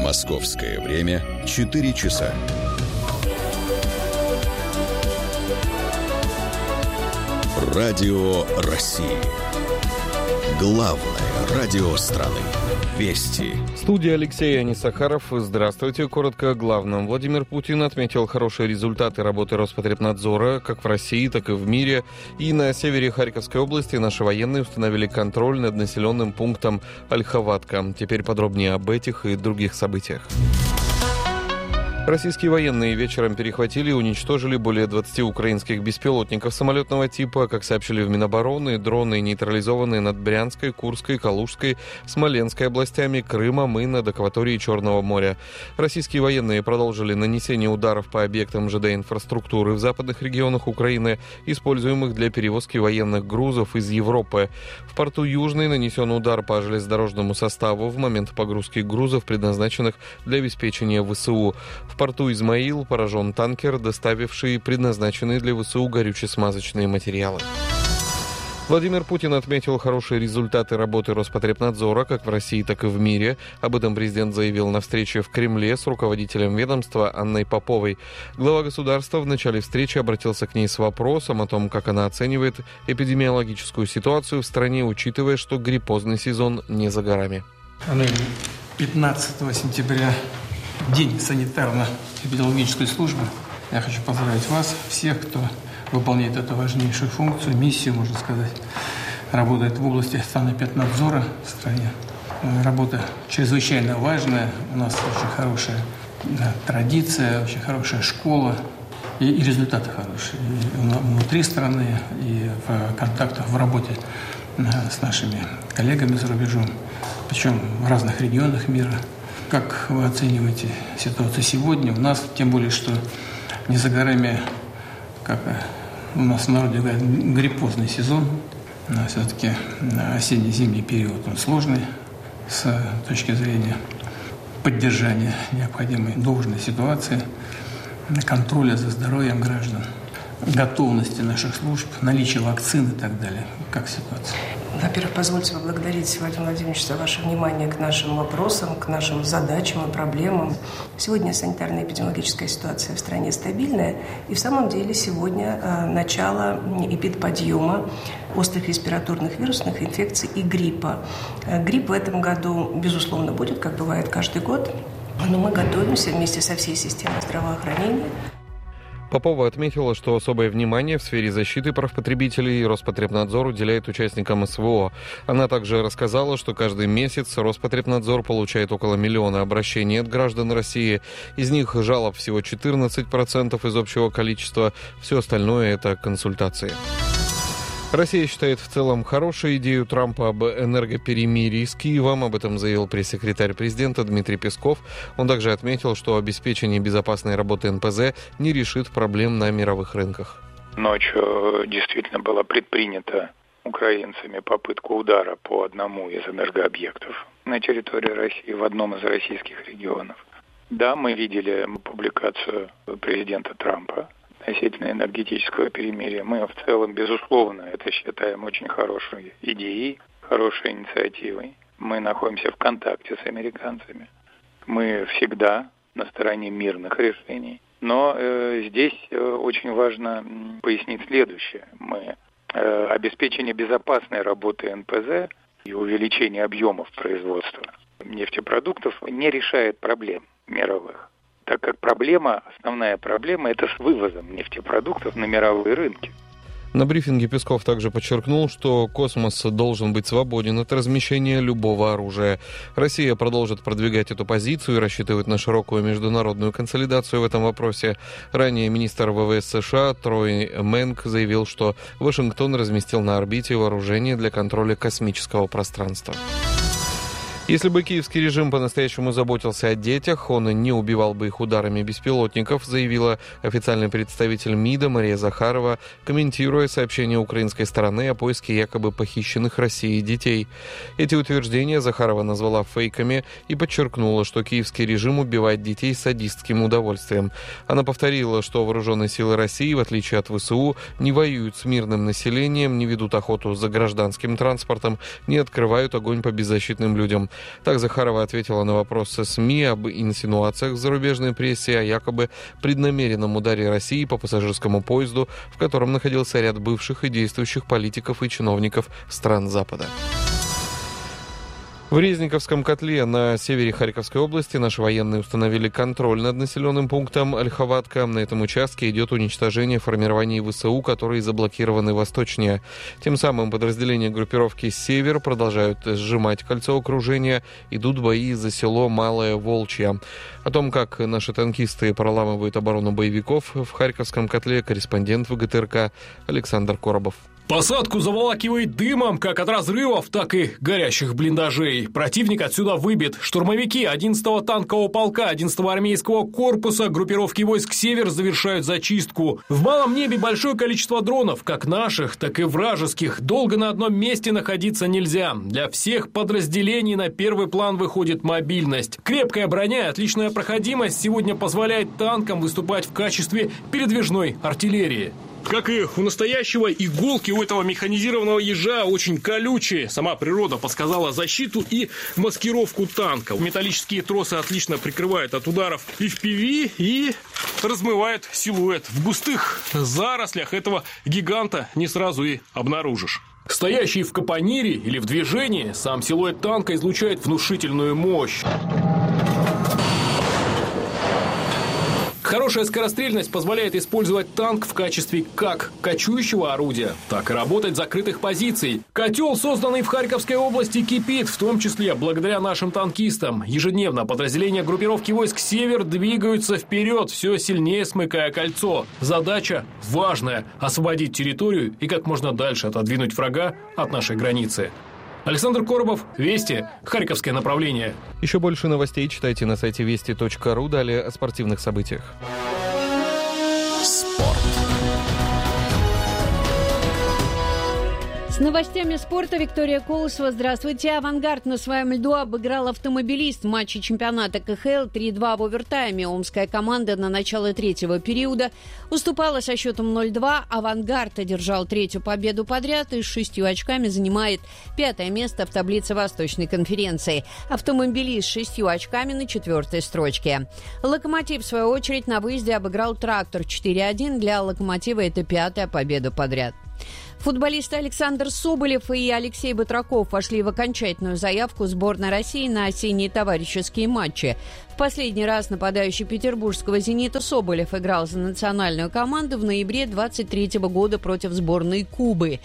Московское время 4 часа. Радио России. Главное радио страны. Вести. Студия Алексей Анисахаров. Здравствуйте. Коротко о главном. Владимир Путин отметил хорошие результаты работы Роспотребнадзора как в России, так и в мире. И на севере Харьковской области наши военные установили контроль над населенным пунктом Ольховатка. Теперь подробнее об этих и других событиях. Российские военные вечером перехватили и уничтожили более 20 украинских беспилотников самолетного типа. Как сообщили в Минобороны, дроны нейтрализованы над Брянской, Курской, Калужской, Смоленской областями, Крымом и над акваторией Черного моря. Российские военные продолжили нанесение ударов по объектам ЖД-инфраструктуры в западных регионах Украины, используемых для перевозки военных грузов из Европы. В порту Южный нанесен удар по железнодорожному составу в момент погрузки грузов, предназначенных для обеспечения ВСУ. В порту Измаил поражен танкер, доставивший предназначенные для ВСУ горюче-смазочные материалы. Владимир Путин отметил хорошие результаты работы Роспотребнадзора как в России, так и в мире. Об этом президент заявил на встрече в Кремле с руководителем ведомства Анной Поповой. Глава государства в начале встречи обратился к ней с вопросом о том, как она оценивает эпидемиологическую ситуацию в стране, учитывая, что гриппозный сезон не за горами. 15 сентября День санитарно-эпидемиологической службы. Я хочу поздравить вас, всех, кто выполняет эту важнейшую функцию, миссию, можно сказать, работает в области санэпиднадзора в стране. Работа чрезвычайно важная, у нас очень хорошая традиция, очень хорошая школа, и результаты хорошие. И внутри страны, и в контактах, в работе с нашими коллегами за рубежом, причем в разных регионах мира. Как вы оцениваете ситуацию сегодня у нас, тем более, что не за горами, как у нас в народе говорят, гриппозный сезон, но все-таки осенне-зимний период он сложный с точки зрения поддержания необходимой должной ситуации, контроля за здоровьем граждан, готовности наших служб, наличия вакцин и так далее. Как ситуация? Во-первых, позвольте поблагодарить Владимира Владимировича за ваше внимание к нашим вопросам, к нашим задачам и проблемам. Сегодня санитарно-эпидемиологическая ситуация в стране стабильная, и в самом деле сегодня начало эпидподъема острых респираторных вирусных инфекций и гриппа. Грипп в этом году, безусловно, будет, как бывает каждый год, но мы готовимся вместе со всей системой здравоохранения. Попова отметила, что особое внимание в сфере защиты прав потребителей Роспотребнадзор уделяет участникам СВО. Она также рассказала, что каждый месяц Роспотребнадзор получает около 1 миллиона обращений от граждан России. Из них жалоб всего 14% из общего количества. Все остальное – это консультации. Россия считает в целом хорошей идею Трампа об энергоперемирии с Киевом. Об этом заявил пресс-секретарь президента Дмитрий Песков. Он также отметил, что обеспечение безопасной работы НПЗ не решит проблем на мировых рынках. Ночью действительно была предпринята украинцами попытка удара по одному из энергообъектов на территории России, в одном из российских регионов. Да, мы видели публикацию президента Трампа относительно энергетического перемирия. Мы в целом, безусловно, это считаем очень хорошей идеей, хорошей инициативой. Мы находимся в контакте с американцами. Мы всегда на стороне мирных решений. Но здесь очень важно пояснить следующее. Обеспечение безопасной работы НПЗ и увеличение объемов производства нефтепродуктов не решает проблем мировых, так как основная проблема – это с вывозом нефтепродуктов на мировые рынки. На брифинге Песков также подчеркнул, что космос должен быть свободен от размещения любого оружия. Россия продолжит продвигать эту позицию и рассчитывает на широкую международную консолидацию в этом вопросе. Ранее министр ВВС США Трой Мэнк заявил, что Вашингтон разместил на орбите вооружение для контроля космического пространства. Если бы киевский режим по-настоящему заботился о детях, он не убивал бы их ударами беспилотников, заявила официальный представитель МИДа Мария Захарова, комментируя сообщение украинской стороны о поиске якобы похищенных Россией детей. Эти утверждения Захарова назвала фейками и подчеркнула, что киевский режим убивает детей с садистским удовольствием. Она повторила, что вооруженные силы России, в отличие от ВСУ, не воюют с мирным населением, не ведут охоту за гражданским транспортом, не открывают огонь по беззащитным людям. Так Захарова ответила на вопросы СМИ об инсинуациях в зарубежной прессе о якобы преднамеренном ударе России по пассажирскому поезду, в котором находился ряд бывших и действующих политиков и чиновников стран Запада. В Резниковском котле на севере Харьковской области наши военные установили контроль над населенным пунктом Ольховатка. На этом участке идет уничтожение формирований ВСУ, которые заблокированы восточнее. Тем самым подразделения группировки «Север» продолжают сжимать кольцо окружения. Идут бои за село Малое Волчье. О том, как наши танкисты проламывают оборону боевиков в Харьковском котле, корреспондент ВГТРК Александр Коробов. Посадку заволакивает дымом как от разрывов, так и горящих блиндажей. Противник отсюда выбит. Штурмовики 11-го танкового полка 11-го армейского корпуса группировки войск «Север» завершают зачистку. В малом небе большое количество дронов, как наших, так и вражеских. Долго на одном месте находиться нельзя. Для всех подразделений на первый план выходит мобильность. Крепкая броня и отличная проходимость сегодня позволяет танкам выступать в качестве передвижной артиллерии. Как и у настоящего, иголки у этого механизированного ежа очень колючие. Сама природа подсказала защиту и маскировку танков. Металлические тросы отлично прикрывают от ударов FPV и размывают силуэт. В густых зарослях этого гиганта не сразу и обнаружишь. Стоящий в капонире или в движении, сам силуэт танка излучает внушительную мощь. Хорошая скорострельность позволяет использовать танк в качестве как кочующего орудия, так и работать с закрытых позиций. Котел, созданный в Харьковской области, кипит, в том числе благодаря нашим танкистам. Ежедневно подразделения группировки войск «Север» двигаются вперед, все сильнее смыкая кольцо. Задача важная – освободить территорию и как можно дальше отодвинуть врага от нашей границы. Александр Коробов, Вести, Харьковское направление. Еще больше новостей читайте на сайте вести.ру. Далее о спортивных событиях. Спорт. С новостями спорта Виктория Колосова. Здравствуйте. «Авангард» на своем льду обыграл «Автомобилист» в матче чемпионата КХЛ 3-2 в овертайме. Омская команда на начало третьего периода уступала со счетом 0-2. «Авангард» одержал третью победу подряд и с 6 очками занимает 5-е место в таблице Восточной конференции. «Автомобилист» с 6 очками на 4-й строчке. «Локомотив», в свою очередь, на выезде обыграл «Трактор» 4-1. Для «Локомотива» это 5-я победа подряд. Футболисты Александр Соболев и Алексей Батраков вошли в окончательную заявку сборной России на осенние товарищеские матчи. В последний раз нападающий петербургского «Зенита» Соболев играл за национальную команду в ноябре 2023 года против сборной Кубы.